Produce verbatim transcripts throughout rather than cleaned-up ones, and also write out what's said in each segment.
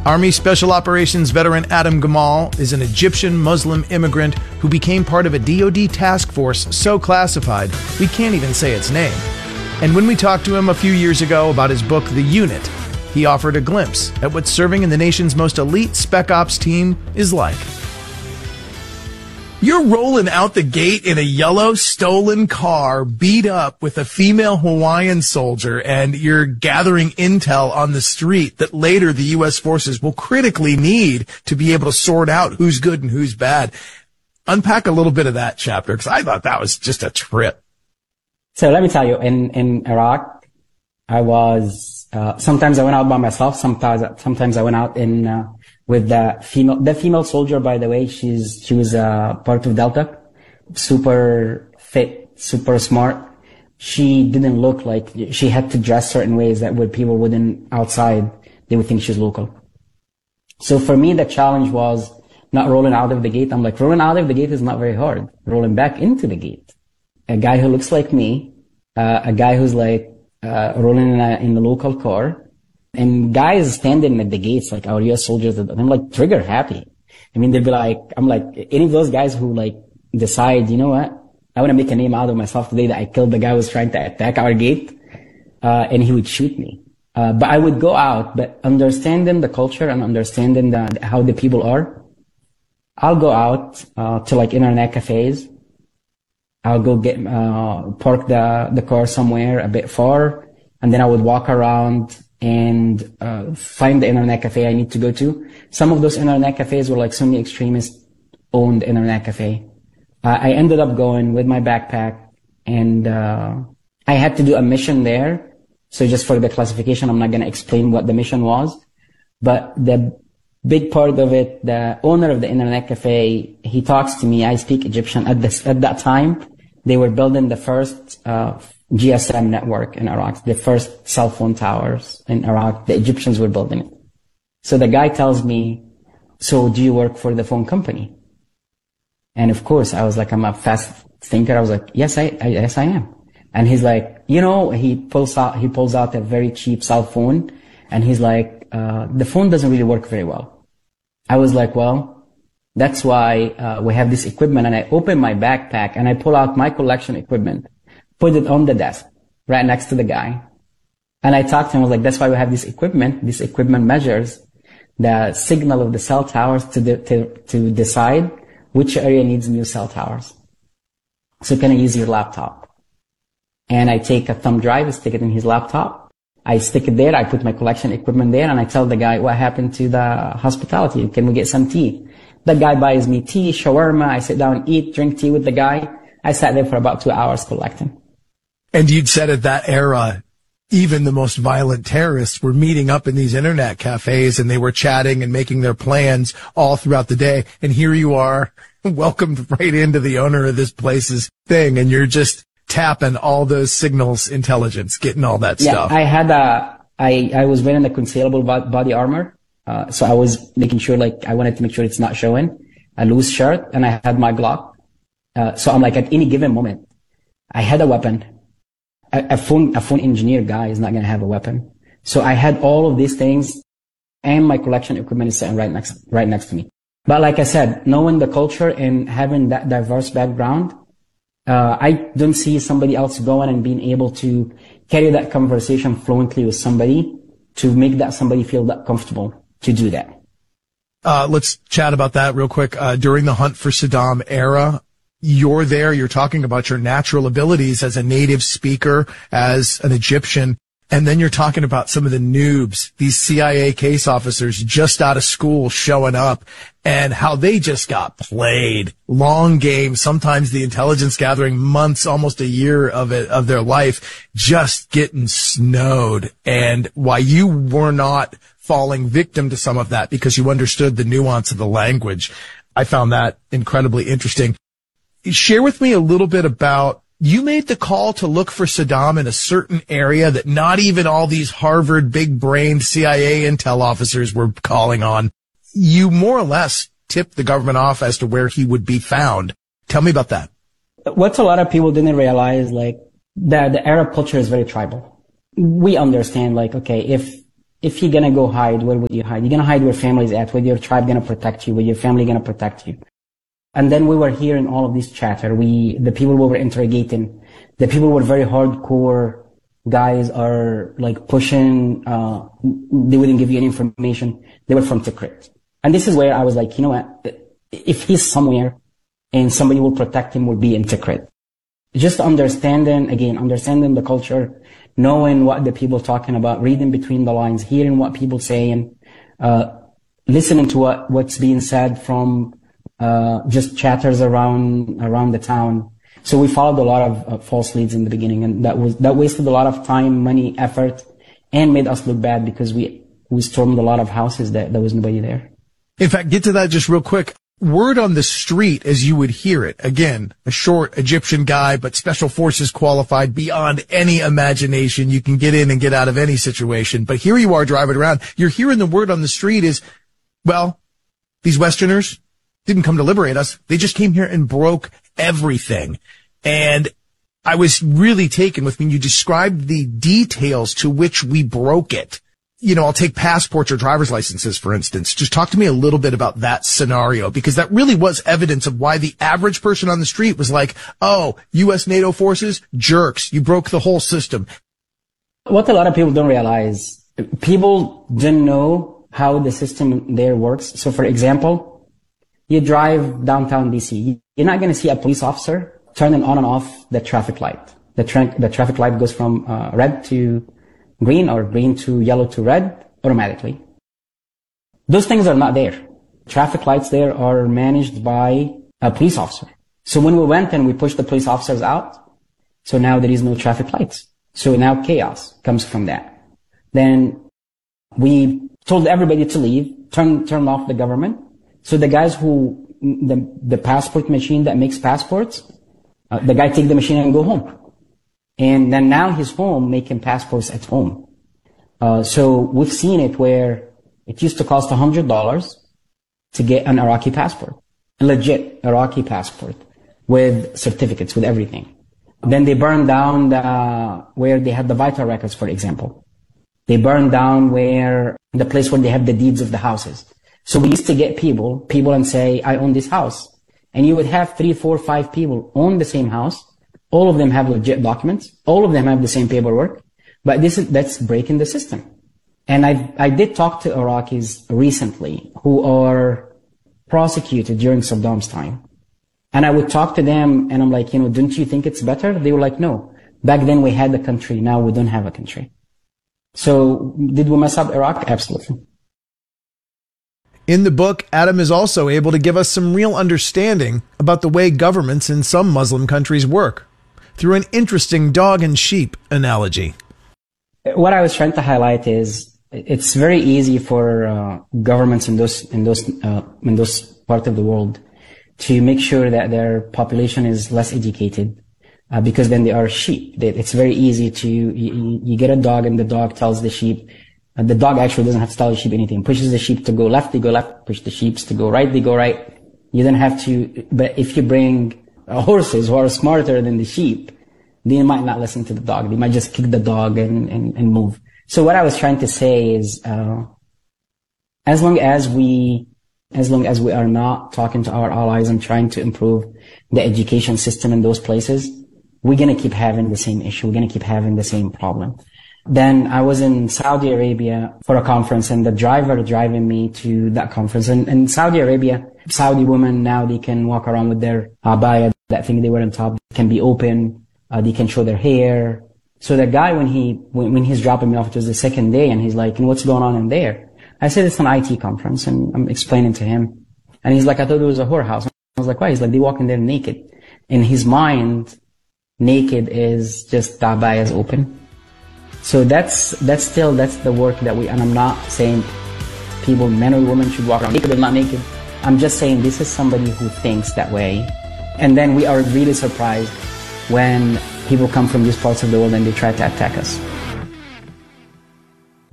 Army Special Operations veteran Adam Gamal is an Egyptian Muslim immigrant who became part of a D O D task force so classified we can't even say its name. And when we talked to him a few years ago about his book, The Unit, he offered a glimpse at what serving in the nation's most elite Spec Ops team is like. You're rolling out the gate in a yellow stolen car, beat up with a female Hawaiian soldier, and you're gathering intel on the street that later the U S forces will critically need to be able to sort out who's good and who's bad. Unpack a little bit of that chapter, because I thought that was just a trip. So let me tell you, in, in Iraq, I was, uh, sometimes I went out by myself, sometimes, sometimes I went out in, uh, with the female, the female soldier, by the way, she's, she was, uh, part of Delta, super fit, super smart. She didn't look like, she had to dress certain ways that would, people wouldn't, outside, they would think she's local. So for me, the challenge was not rolling out of the gate. I'm like, rolling out of the gate is not very hard. Rolling back into the gate. A guy who looks like me, uh, a guy who's like, uh, rolling in a, in the local car. And guys standing at the gates, like our U S soldiers, I'm like trigger happy. I mean, they'd be like, I'm like, any of those guys who like decide, you know what, I want to make a name out of myself today that I killed the guy who was trying to attack our gate, uh, and he would shoot me. Uh, but I would go out, but understanding the culture and understanding the, how the people are, I'll go out, uh, to like internet cafes. I'll go get, uh, park the, the car somewhere a bit far, and then I would walk around and uh find the internet cafe I need to go to. Some of those internet cafes were like Sunni extremist owned internet cafe. Uh, I ended up going with my backpack, and uh I had to do a mission there. So just for the classification, I'm not going to explain what the mission was, but the big part of it, the owner of the internet cafe, he talks to me. I speak Egyptian. At this, at that time, they were building the first uh G S M network in Iraq, the first cell phone towers in Iraq. The Egyptians were building it. So the guy tells me, so do you work for the phone company? And of course, I was like, I'm a fast thinker. I was like, yes, I, I yes, I am. And he's like, you know, he pulls out, he pulls out a very cheap cell phone, and he's like, uh, the phone doesn't really work very well. I was like, well, that's why, uh, we have this equipment. And I open my backpack and I pull out my collection equipment, put it on the desk right next to the guy. And I talked to him. I was like, that's why we have this equipment. This equipment measures the signal of the cell towers to, de- to, to decide which area needs new cell towers. So can I use your laptop? And I take a thumb drive, I stick it in his laptop. I stick it there. I put my collection equipment there, and I tell the guy, what happened to the hospitality? Can we get some tea? The guy buys me tea, shawarma. I sit down, eat, drink tea with the guy. I sat there for about two hours collecting. And you'd said at that era, even the most violent terrorists were meeting up in these internet cafes, and they were chatting and making their plans all throughout the day. And here you are, welcomed right into the owner of this place's thing, and you're just tapping all those signals intelligence, getting all that yeah, stuff. I had a, I, I was wearing a concealable body armor. Uh, so I was making sure, like, I wanted to make sure it's not showing. A loose shirt, and I had my Glock. Uh, so I'm like, at any given moment, I had a weapon. A, a phone, a phone engineer guy is not going to have a weapon. So I had all of these things, and my collection equipment is sitting right next, right next to me. But like I said, knowing the culture and having that diverse background, uh, I don't see somebody else going and being able to carry that conversation fluently with somebody to make that somebody feel that comfortable to do that. Uh, let's chat about that real quick. Uh, during the Hunt for Saddam era, you're there, you're talking about your natural abilities as a native speaker, as an Egyptian, and then you're talking about some of the noobs, these C I A case officers just out of school showing up, and how they just got played. Long game, sometimes the intelligence gathering, months, almost a year of it, of their life, just getting snowed, and why you were not falling victim to some of that because you understood the nuance of the language. I found that incredibly interesting. Share with me a little bit about, you made the call to look for Saddam in a certain area that not even all these Harvard big-brained C I A intel officers were calling on. You more or less tipped the government off as to where he would be found. Tell me about that. What a lot of people didn't realize, like, that the Arab culture is very tribal. We understand, like, okay, if if you're gonna go hide, where would you hide? You're gonna hide where family's at, where your tribe gonna protect you, where your family gonna protect you. And then we were hearing all of this chatter. We, the people we were interrogating, the people were very hardcore guys are like pushing, uh, they wouldn't give you any information. They were from Tikrit. And this is where I was like, you know what? If he's somewhere and somebody will protect him, will be in Tikrit. Just understanding, again, understanding the culture, knowing what the people talking about, reading between the lines, hearing what people saying, uh, listening to what, what's being said from, uh, just chatters around, around the town. So we followed a lot of uh, false leads in the beginning, and that was, that wasted a lot of time, money, effort, and made us look bad because we, we stormed a lot of houses that there was nobody there. In fact, get to that just real quick. Word on the street as you would hear it. Again, a short Egyptian guy, but special forces qualified beyond any imagination. You can get in and get out of any situation. But here you are driving around. You're hearing the word on the street is, well, these Westerners didn't come to liberate us. They just came here and broke everything. And I was really taken with when you described the details to which we broke it. You know, I'll take passports or driver's licenses, for instance. Just talk to me a little bit about that scenario, because that really was evidence of why the average person on the street was like, oh, U S NATO forces, jerks. You broke the whole system. What a lot of people don't realize, people didn't know how the system there works. So for example, you drive downtown D C, you're not going to see a police officer turning on and off the traffic light. The, tra- the traffic light goes from uh, red to green or green to yellow to red automatically. Those things are not there. Traffic lights there are managed by a police officer. So when we went and we pushed the police officers out, so now there is no traffic lights. So now chaos comes from that. Then we told everybody to leave, turn, turn off the government. So the guys who, the, the passport machine that makes passports, uh, the guy take the machine and go home. And then now he's home making passports at home. Uh, so we've seen it where it used to cost one hundred dollars to get an Iraqi passport, a legit Iraqi passport with certificates, with everything. Then they burned down the, where they had the vital records, for example. They burned down where, the place where they have the deeds of the houses. So we used to get people, people and say, I own this house. And you would have three, four, five people own the same house. All of them have legit documents. All of them have the same paperwork. But this is, that's breaking the system. And I, I did talk to Iraqis recently who are prosecuted during Saddam's time. And I would talk to them and I'm like, you know, don't you think it's better? They were like, no. Back then we had a country. Now we don't have a country. So did we mess up Iraq? Absolutely. In the book, Adam is also able to give us some real understanding about the way governments in some Muslim countries work through an interesting dog and sheep analogy. What I was trying to highlight is it's very easy for uh, governments in those in those uh, in those parts of the world to make sure that their population is less educated uh, because then they are sheep. It's very easy to you, you get a dog and the dog tells the sheep. Uh, the dog actually doesn't have to tell the sheep anything. Pushes the sheep to go left, they go left. Push the sheep to go right, they go right. You don't have to. But if you bring uh, horses who are smarter than the sheep, they might not listen to the dog. They might just kick the dog and, and, and move. So what I was trying to say is, uh, as long as we, as long as we are not talking to our allies and trying to improve the education system in those places, we're going to keep having the same issue. We're going to keep having the same problem. Then I was in Saudi Arabia for a conference and the driver driving me to that conference. And in Saudi Arabia, Saudi women now, they can walk around with their abaya, that thing they wear on top, can be open. Uh, they can show their hair. So the guy, when he, when, when he's dropping me off, it was the second day and he's like, what's going on in there? I said, it's an I T conference and I'm explaining to him. And he's like, I thought it was a whorehouse. I was like, why? He's like, they walk in there naked. In his mind, naked is just the abaya is open. So that's, that's still, that's the work that we, and I'm not saying people, men or women, should walk around naked or not naked. I'm just saying this is somebody who thinks that way. And then we are really surprised when people come from these parts of the world and they try to attack us.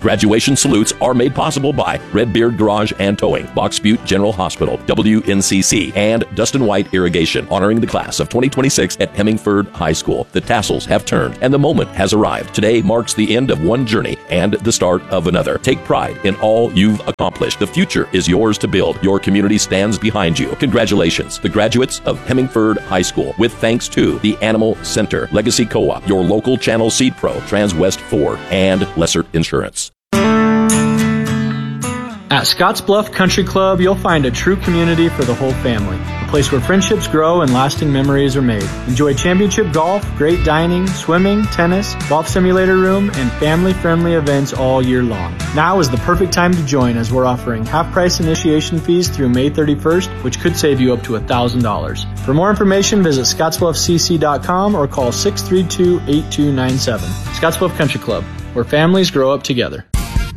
Graduation salutes are made possible by Redbeard Garage and Towing, Box Butte General Hospital, W N C C, and Dustin White Irrigation, honoring the class of twenty twenty-six at Hemingford High School. The tassels have turned, and the moment has arrived. Today marks the end of one journey and the start of another. Take pride in all you've accomplished. The future is yours to build. Your community stands behind you. Congratulations, the graduates of Hemingford High School, with thanks to the Animal Center, Legacy Co-op, your local channel Seed Pro, Transwest Ford, and Lessert Insurance. At Scottsbluff Country Club, you'll find a true community for the whole family. A place where friendships grow and lasting memories are made. Enjoy championship golf, great dining, swimming, tennis, golf simulator room, and family-friendly events all year long. Now is the perfect time to join, as we're offering half-price initiation fees through May thirty-first, which could save you up to one thousand dollars. For more information, visit scottsbluff c c dot com or call six three two, eight two nine seven. Scottsbluff Country Club, where families grow up together.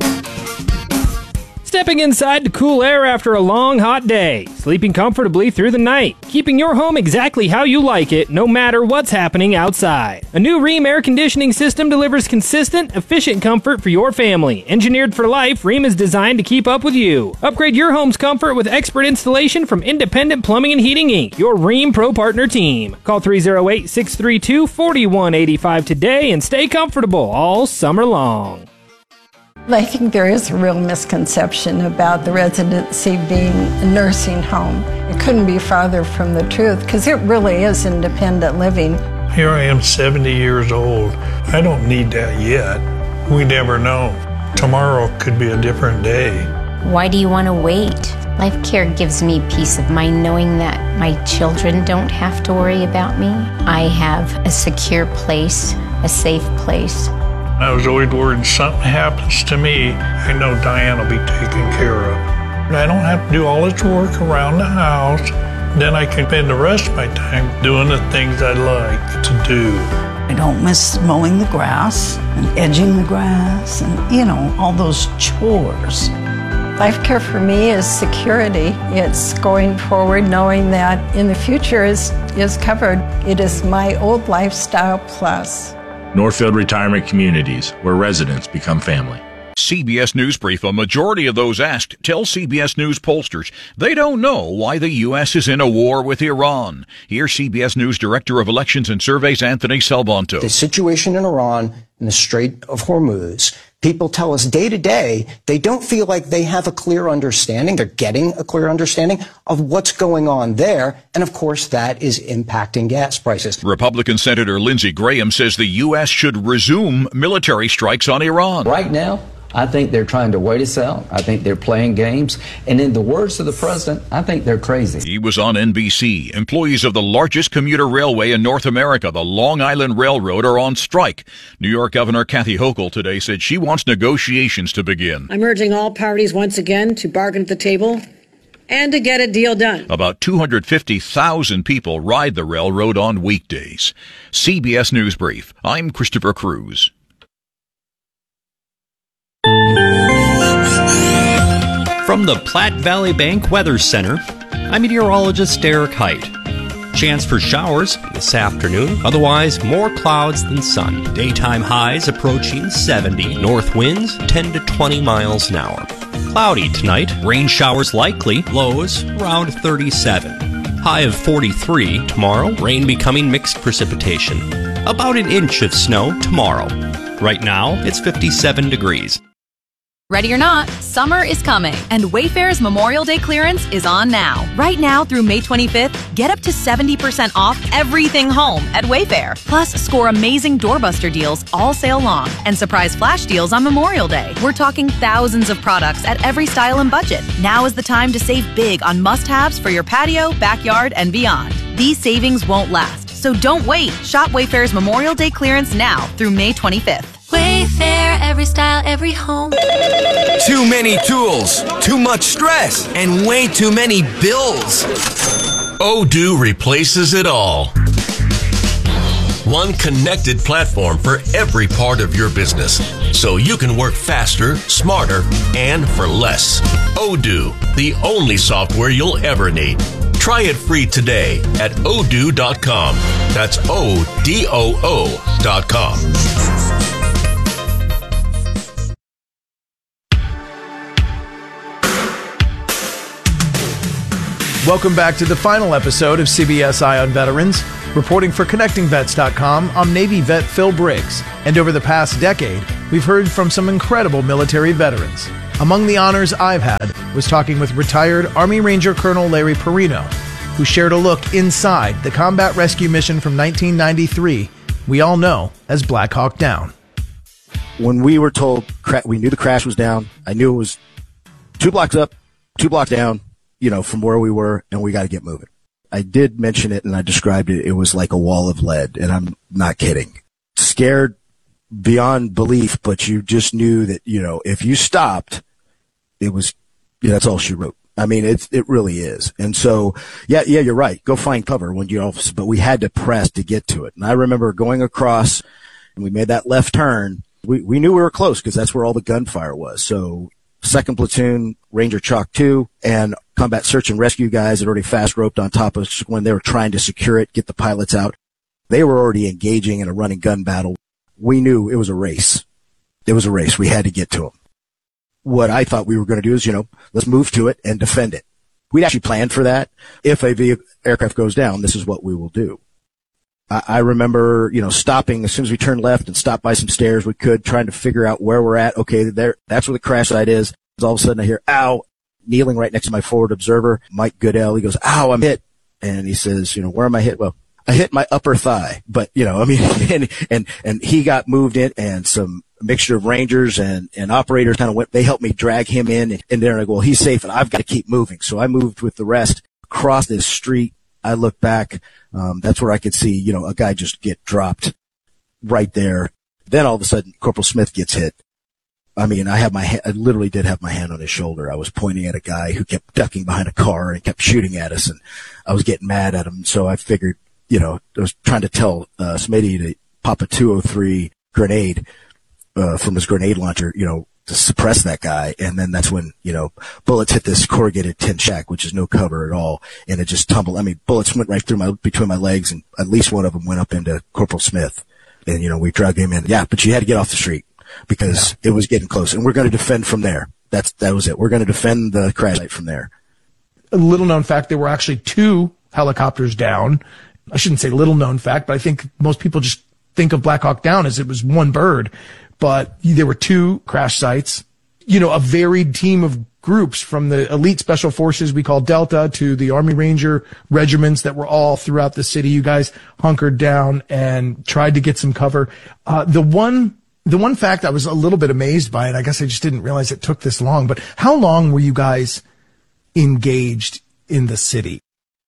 Stepping inside to cool air after a long, hot day. Sleeping comfortably through the night. Keeping your home exactly how you like it, no matter what's happening outside. A new Rheem air conditioning system delivers consistent, efficient comfort for your family. Engineered for life, Rheem is designed to keep up with you. Upgrade your home's comfort with expert installation from Independent Plumbing and Heating Incorporated, your Rheem Pro Partner team. Call three oh eight, six three two, four one eight five today and stay comfortable all summer long. I think there is a real misconception about the residency being a nursing home. It couldn't be farther from the truth, because it really is independent living. Here I am, seventy years old. I don't need that yet. We never know. Tomorrow could be a different day. Why do you want to wait? Life Care gives me peace of mind knowing that my children don't have to worry about me. I have a secure place, a safe place. I was always worried something happens to me, I know Diane will be taken care of. I don't have to do all this work around the house. Then I can spend the rest of my time doing the things I like to do. I don't miss mowing the grass and edging the grass and, you know, all those chores. Life Care for me is security. It's going forward knowing that in the future is, is covered. It is my old lifestyle plus. Northfield Retirement Communities, where residents become family. C B S News Brief. A majority of those asked tell C B S News pollsters they don't know why the U S is in a war with Iran. Here's C B S News Director of Elections and Surveys, Anthony Salvanto. The situation in Iran in the Strait of Hormuz, people tell us day to day they don't feel like they have a clear understanding. They're getting a clear understanding of what's going on there. And of course, that is impacting gas prices. Republican Senator Lindsey Graham says the U S should resume military strikes on Iran. Right now, I think they're trying to wait us out. I think they're playing games. And in the words of the president, I think they're crazy. He was on N B C. Employees of the largest commuter railway in North America, the Long Island Railroad, are on strike. New York Governor Kathy Hochul today said she wants negotiations to begin. I'm urging all parties once again to bargain at the table and to get a deal done. About two hundred fifty thousand people ride the railroad on weekdays. C B S News Brief. I'm Christopher Cruz. From the Platte Valley Bank Weather Center, I'm meteorologist Derek Height. Chance for showers this afternoon, otherwise more clouds than sun. Daytime highs approaching seventy, north winds ten to twenty miles an hour. Cloudy tonight, rain showers likely, lows around thirty-seven. High of forty-three tomorrow, rain becoming mixed precipitation. About an inch of snow tomorrow. Right now, it's fifty-seven degrees. Ready or not, summer is coming, and Wayfair's Memorial Day clearance is on now. Right now through May twenty-fifth, get up to seventy percent off everything home at Wayfair. Plus, score amazing doorbuster deals all sale long and surprise flash deals on Memorial Day. We're talking thousands of products at every style and budget. Now is the time to save big on must-haves for your patio, backyard, and beyond. These savings won't last, so don't wait. Shop Wayfair's Memorial Day clearance now through May twenty-fifth. Wayfair, every style, every home. Too many tools, too much stress, and way too many bills. Odoo replaces it all. One connected platform for every part of your business, so you can work faster, smarter, and for less. Odoo, the only software you'll ever need. Try it free today at odoo dot com. That's O D O O dot com. Welcome back to the final episode of C B S Eye on Veterans. Reporting for Connecting Vets dot com, I'm Navy vet Phil Briggs. And over the past decade, we've heard from some incredible military veterans. Among the honors I've had was talking with retired Army Ranger Colonel Larry Perino, who shared a look inside the combat rescue mission from nineteen ninety-three we all know as Black Hawk Down. When we were told cra- we knew the crash was down, I knew it was two blocks up, two blocks down, you know, from where we were, and we got to get moving. I did mention it, and I described it. It was like a wall of lead, and I'm not kidding. Scared beyond belief, but you just knew that, you know, if you stopped, it was, yeah, that's all she wrote. I mean, it's, it really is. And so, yeah, yeah, you're right. Go find cover when you, but we had to press to get to it. And I remember going across, and we made that left turn. We, we knew we were close because that's where all the gunfire was. So second platoon, Ranger Chalk two, and combat search and rescue guys had already fast roped on top of us when they were trying to secure it, get the pilots out. They were already engaging in a running gun battle. We knew it was a race. It was a race. We had to get to them. What I thought we were going to do is, you know, let's move to it and defend it. We'd actually planned for that. If a vehicle, aircraft goes down, this is what we will do. I, I remember, you know, stopping as soon as we turned left and stopped by some stairs we could, trying to figure out where we're at. Okay, there, that's where the crash site is. All of a sudden I hear, ow, kneeling right next to my forward observer, Mike Goodell. He goes, ow, I'm hit. And he says, you know, where am I hit? Well, I hit my upper thigh, but you know, I mean, and, and, and he got moved in, and some mixture of Rangers and, and operators kind of went, they helped me drag him in, and, and there I go, well, he's safe and I've got to keep moving. So I moved with the rest across this street. I look back. Um, that's where I could see, you know, a guy just get dropped right there. Then all of a sudden Corporal Smith gets hit. I mean, I have my, ha- I literally did have my hand on his shoulder. I was pointing at a guy who kept ducking behind a car and kept shooting at us, and I was getting mad at him. So I figured, you know, I was trying to tell, uh, Smitty to pop a two oh three grenade, uh, from his grenade launcher, you know, to suppress that guy. And then that's when, you know, bullets hit this corrugated tin shack, which is no cover at all. And it just tumbled. I mean, bullets went right through my, between my legs, and at least one of them went up into Corporal Smith. And, you know, we drug him in. Yeah, but you had to get off the street because yeah. It was getting close, and we're going to defend from there. That's, that was it. We're going to defend the crash site from there. A little known fact, there were actually two helicopters down. I shouldn't say little known fact, but I think most people just think of Black Hawk Down as it was one bird, but there were two crash sites, you know, a varied team of groups from the elite special forces we call Delta to the Army Ranger regiments that were all throughout the city. You guys hunkered down and tried to get some cover. Uh, the one, the one fact I was a little bit amazed by, and I guess I just didn't realize it took this long, but how long were you guys engaged in the city?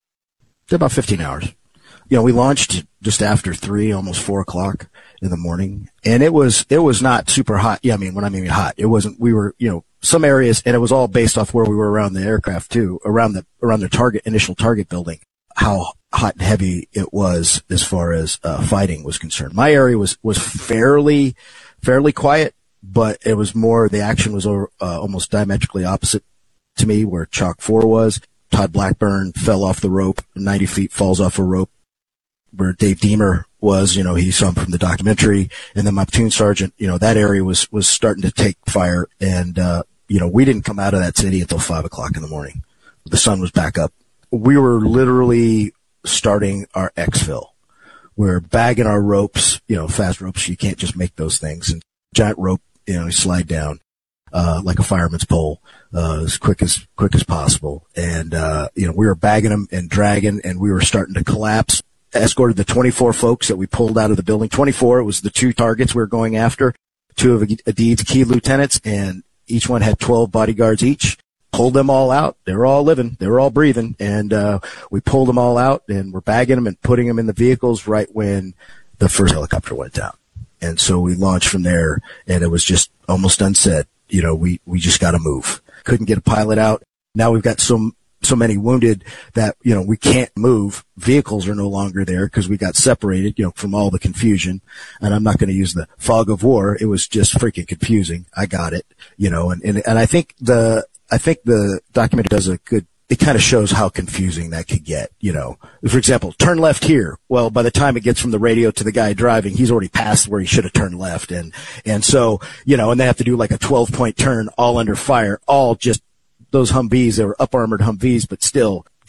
About fifteen hours. You know, we launched just after three, almost four o'clock in the morning, and it was, it was not super hot. Yeah, I mean, when I mean hot, it wasn't, we were, you know, some areas, and it was all based off where we were around the aircraft too, around the, around the target, initial target building, how hot and heavy it was as far as, uh, fighting was concerned. My area was, was fairly, fairly quiet, but it was more, the action was uh, almost diametrically opposite to me where Chalk four was. Todd Blackburn fell off the rope, ninety feet, falls off a rope. Where Dave Deemer was, you know, he saw him from the documentary, and then my platoon sergeant, you know, that area was, was starting to take fire, and, uh, you know, we didn't come out of that city until five o'clock in the morning. The sun was back up. We were literally starting our exfil. We're bagging our ropes, you know, fast ropes, you can't just make those things, and giant rope, you know, you slide down, uh, like a fireman's pole, uh, as quick as, quick as possible. And, uh, you know, we were bagging them and dragging, and we were starting to collapse. Escorted the twenty-four folks that we pulled out of the building. twenty-four, it was the two targets we were going after, two of Adid's key lieutenants, and each one had twelve bodyguards each. Pulled them all out. They were all living. They were all breathing. And, uh, we pulled them all out, and we're bagging them and putting them in the vehicles right when the first helicopter went down. And so we launched from there, and it was just almost unsaid. You know, we, we just got to move. Couldn't get a pilot out. Now we've got some, so many wounded that, you know, we can't move. Vehicles are no longer there because we got separated, you know, from all the confusion. And I'm not going to use the fog of war. It was just freaking confusing. I got it, you know, and, and, and I think the, I think the documentary does a good, it kind of shows how confusing that could get, you know. For example, turn left here. Well, by the time it gets from the radio to the guy driving, he's already passed where he should have turned left. And, and so, you know, and they have to do like a twelve point turn all under fire, all just those Humvees. They were up armored Humvees, but still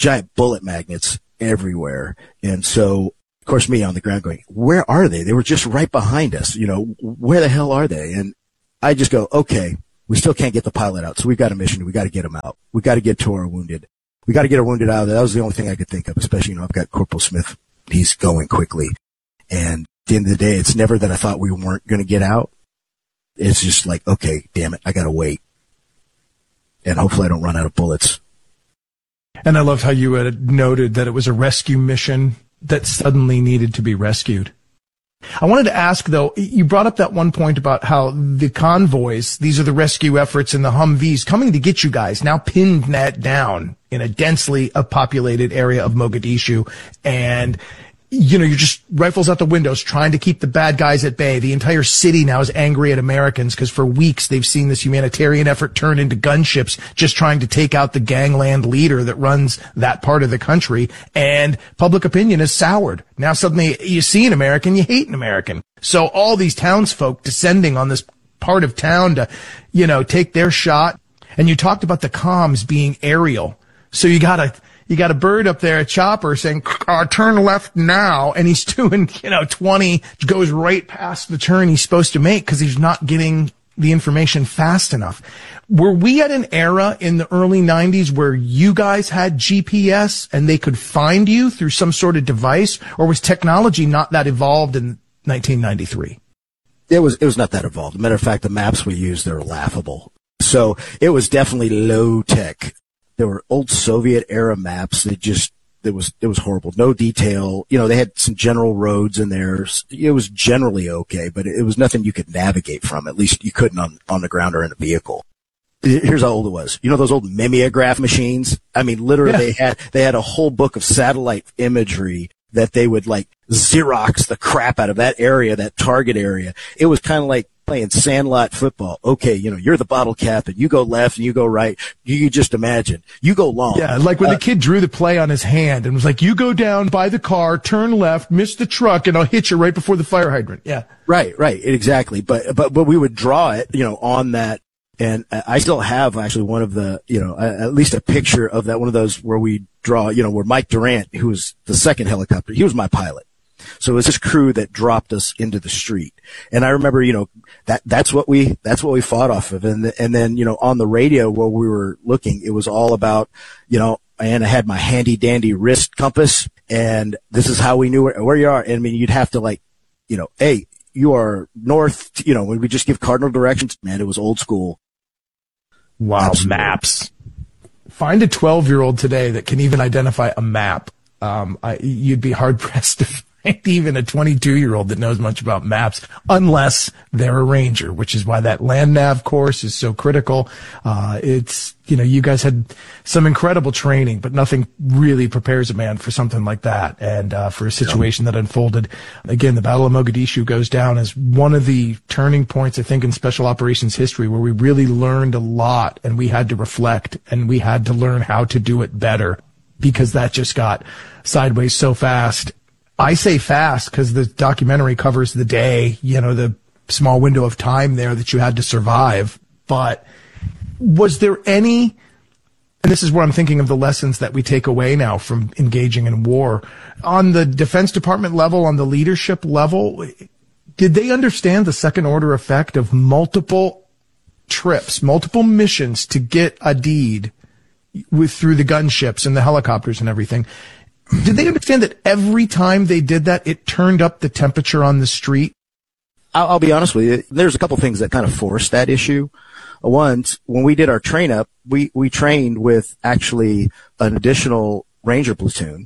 giant bullet magnets everywhere. And so, of course, me on the ground going, where are they? They were just right behind us. You know, where the hell are they? And I just go, okay, we still can't get the pilot out. So we've got a mission. We got to get him out. We got to get to our wounded. We got to get our wounded out of there. That was the only thing I could think of, especially, you know, I've got Corporal Smith. He's going quickly. And at the end of the day, it's never that I thought we weren't going to get out. It's just like, okay, damn it, I got to wait. And hopefully I don't run out of bullets. And I loved how you had noted that it was a rescue mission that suddenly needed to be rescued. I wanted to ask, though, you brought up that one point about how the convoys, these are the rescue efforts in the Humvees coming to get you guys, now pinned that down in a densely populated area of Mogadishu. And you know, you're just rifles out the windows trying to keep the bad guys at bay. The entire city now is angry at Americans because for weeks they've seen this humanitarian effort turn into gunships just trying to take out the gangland leader that runs that part of the country. And public opinion is soured. Now suddenly you see an American, you hate an American. So all these townsfolk descending on this part of town to, you know, take their shot. And you talked about the comms being aerial. So you gotta, You got a bird up there, a chopper, saying, uh, turn left now. And he's doing, you know, twenty, goes right past the turn he's supposed to make because he's not getting the information fast enough. Were we at an era in the early nineties where you guys had G P S and they could find you through some sort of device? Or was technology not that evolved in nineteen ninety-three? It was, it was not that evolved. As a matter of fact, the maps we used, they're laughable. So it was definitely low tech. There were old Soviet era maps that just, it was, it was horrible. No detail. You know, they had some general roads in there. It was generally okay, but it was nothing you could navigate from. At least you couldn't on, on the ground or in a vehicle. Here's how old it was. You know those old mimeograph machines? I mean, literally yeah. they had, they had a whole book of satellite imagery that they would like Xerox the crap out of that area, that target area. It was kind of like playing sandlot football. Okay, you know, you're the bottle cap and you go left and you go right. You, you just imagine. You go long. Yeah, like when uh, the kid drew the play on his hand and was like, you go down by the car, turn left, miss the truck, and I'll hit you right before the fire hydrant. Yeah. Right, right, exactly. But, but, but we would draw it, you know, on that. And I still have actually one of the, you know, at least a picture of that, one of those where we draw, you know, where Mike Durant, who was the second helicopter, he was my pilot. So it was this crew that dropped us into the street. And I remember, you know, that, that's what we, that's what we fought off of. And, and then, you know, on the radio while we were looking, it was all about, you know, and I had my handy dandy wrist compass and this is how we knew where, where you are. And I mean, you'd have to like, you know, hey, you are north, you know, when we just give cardinal directions, man, it was old school. Wow. Absolutely. Maps. Find a twelve year old today that can even identify a map. Um, I, you'd be hard pressed to find even a twenty-two year old that knows much about maps unless they're a ranger, which is why that land nav course is so critical. Uh, it's, you know, you guys had some incredible training, but nothing really prepares a man for something like that. And, uh, for a situation yeah. that unfolded, again, the Battle of Mogadishu goes down as one of the turning points, I think, in special operations history where we really learned a lot and we had to reflect and we had to learn how to do it better because that just got sideways so fast. I say fast because the documentary covers the day, you know, the small window of time there that you had to survive. But was there any, and this is where I'm thinking of the lessons that we take away now from engaging in war, on the Defense Department level, on the leadership level, did they understand the second order effect of multiple trips, multiple missions to get a deed with through the gunships and the helicopters and everything? Did they understand that every time they did that, it turned up the temperature on the street? I'll, I'll be honest with you. There's a couple things that kind of forced that issue. One, when we did our train up, we, we trained with actually an additional Ranger platoon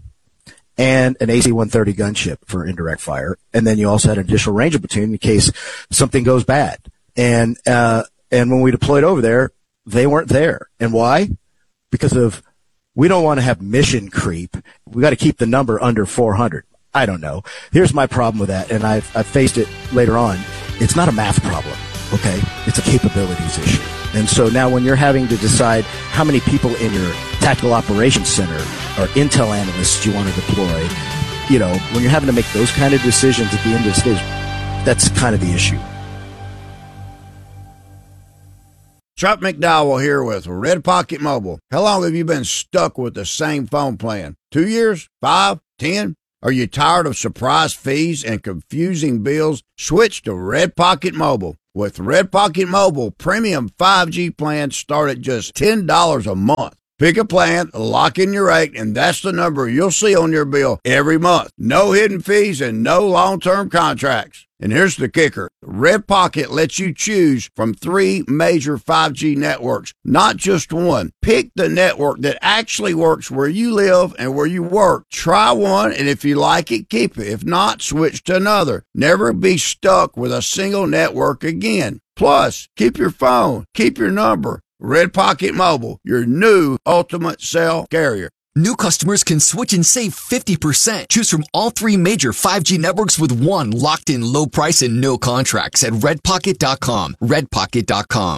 and an A C one thirty gunship for indirect fire. And then you also had an additional Ranger platoon in case something goes bad. And, uh, and when we deployed over there, they weren't there. And why? Because of, we don't want to have mission creep. We got to keep the number under four hundred. I don't know. Here's my problem with that, and I've, I've faced it later on. It's not a math problem, okay? It's a capabilities issue. And so now when you're having to decide how many people in your tactical operations center or intel analysts you want to deploy, you know, when you're having to make those kind of decisions at the end of the stage, that's kind of the issue. Chuck McDowell here with Red Pocket Mobile. How long have you been stuck with the same phone plan? Two years? Five? Ten? Are you tired of surprise fees and confusing bills? Switch to Red Pocket Mobile. With Red Pocket Mobile, premium five G plans start at just ten dollars a month. Pick a plan, lock in your rate, and that's the number you'll see on your bill every month. No hidden fees and no long-term contracts. And here's the kicker. Red Pocket lets you choose from three major five G networks, not just one. Pick the network that actually works where you live and where you work. Try one, and if you like it, keep it. If not, switch to another. Never be stuck with a single network again. Plus, keep your phone, keep your number. Red Pocket Mobile, your new ultimate cell carrier. New customers can switch and save fifty percent. Choose from all three major five G networks with one locked-in low price and no contracts at red pocket dot com. red pocket dot com.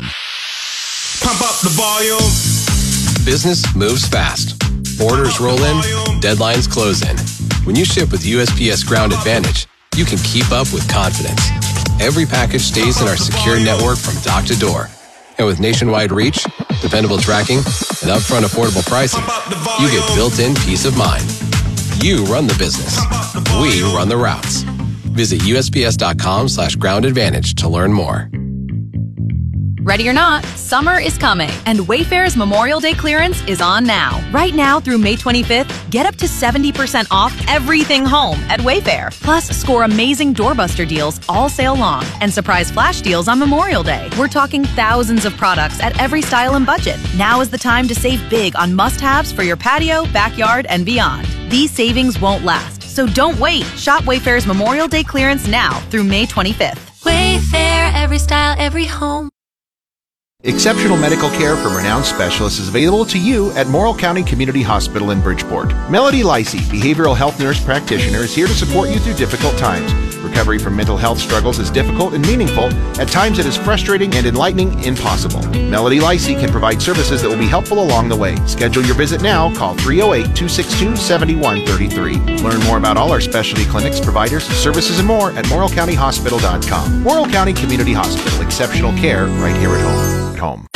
Pump up the volume. Business moves fast. Orders roll in, deadlines close in. When you ship with U S P S Ground Advantage, you can keep up with confidence. Every package stays in our secure network from dock to door. And with nationwide reach, dependable tracking, and upfront affordable pricing, you get built-in peace of mind. You run the business. We run the routes. Visit U S P S dot com slash ground advantage to learn more. Ready or not, summer is coming, and Wayfair's Memorial Day clearance is on now. Right now through May twenty-fifth, get up to seventy percent off everything home at Wayfair. Plus, score amazing doorbuster deals all sale long and surprise flash deals on Memorial Day. We're talking thousands of products at every style and budget. Now is the time to save big on must-haves for your patio, backyard, and beyond. These savings won't last, so don't wait. Shop Wayfair's Memorial Day clearance now through May twenty-fifth. Wayfair, every style, every home. Exceptional medical care from renowned specialists is available to you at Morrill County Community Hospital in Bridgeport. Melody Licey, behavioral health nurse practitioner, is here to support you through difficult times. Recovery from mental health struggles is difficult and meaningful. At times it is frustrating and enlightening impossible. Melody Licey can provide services that will be helpful along the way. Schedule your visit now. Call three oh eight, two six two, seven one three three. Learn more about all our specialty clinics, providers, services, and more at morrill county hospital dot com. Morrill County Community Hospital. Exceptional care right here at home. Home.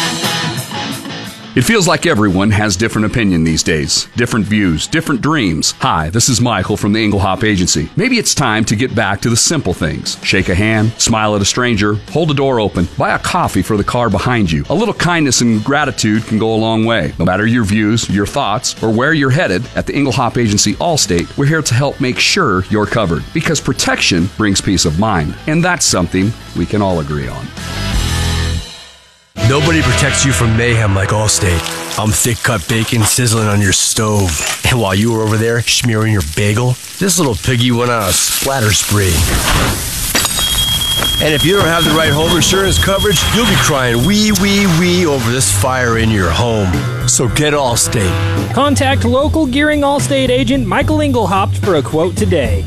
It feels like everyone has different opinion these days, different views, different dreams. Hi, this is Michael from the Englehop Agency. Maybe it's time to get back to the simple things. Shake a hand, smile at a stranger, hold a door open, buy a coffee for the car behind you. A little kindness and gratitude can go a long way. No matter your views, your thoughts, or where you're headed, at the Englehop Agency Allstate, we're here to help make sure you're covered. Because protection brings peace of mind, and that's something we can all agree on. Nobody protects you from mayhem like Allstate. I'm thick-cut bacon sizzling on your stove. And while you were over there smearing your bagel, this little piggy went on a splatter spree. And if you don't have the right home insurance coverage, you'll be crying wee, wee, wee over this fire in your home. So get Allstate. Contact local Gearing Allstate agent Michael Engelhaupt for a quote today.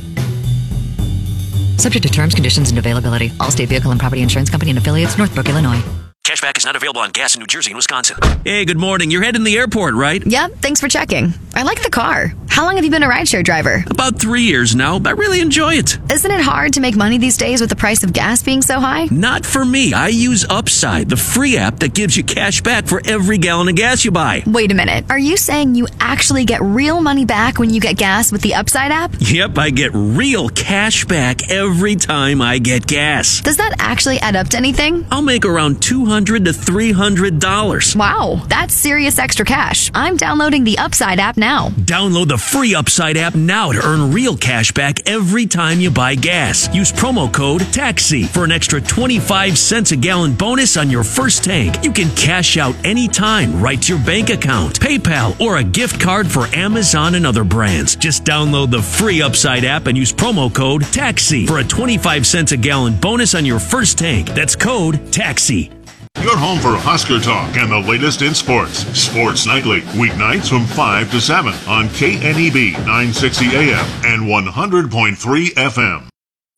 Subject to terms, conditions, and availability. Allstate Vehicle and Property Insurance Company and affiliates, Northbrook, Illinois. Cashback is not available on gas in New Jersey and Wisconsin. Hey, good morning. You're heading to the airport, right? Yep, thanks for checking. I like the car. How long have you been a rideshare driver? About three years now. I really enjoy it. Isn't it hard to make money these days with the price of gas being so high? Not for me. I use Upside, the free app that gives you cash back for every gallon of gas you buy. Wait a minute. Are you saying you actually get real money back when you get gas with the Upside app? Yep, I get real cash back every time I get gas. Does that actually add up to anything? I'll make around two hundred to three hundred dollars. Wow, that's serious extra cash. I'm downloading the Upside app now. Download the free Upside app now to earn real cash back every time you buy gas. Use promo code TAXI for an extra twenty-five cents a gallon bonus on your first tank. You can cash out anytime right to your bank account, PayPal, or a gift card for Amazon and other brands. Just download the free Upside app and use promo code TAXI for a twenty-five cents a gallon bonus on your first tank. That's code TAXI. Your home for Husker talk and the latest in sports. Sports Nightly, weeknights from five to seven on K N E B nine sixty A M and one hundred point three F M.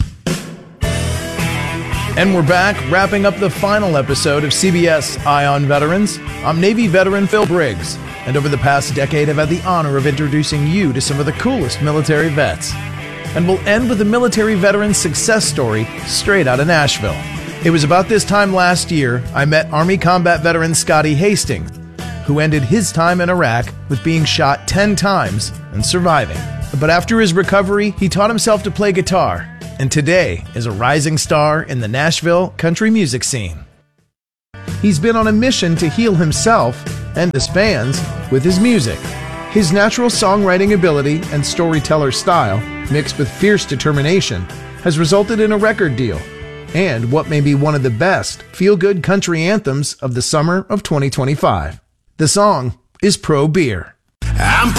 And we're back, wrapping up the final episode of C B S Eye on Veterans. I'm Navy veteran Phil Briggs, and over the past decade I've had the honor of introducing you to some of the coolest military vets. And we'll end with a military veteran's success story straight out of Nashville. It was about this time last year I met Army combat veteran Scotty Hastings, who ended his time in Iraq with being shot ten times and surviving. But after his recovery, he taught himself to play guitar, and today is a rising star in the Nashville country music scene. He's been on a mission to heal himself and his fans with his music. His natural songwriting ability and storyteller style, mixed with fierce determination, has resulted in a record deal and what may be one of the best feel-good country anthems of the summer of twenty twenty-five. The song is Pro Beer.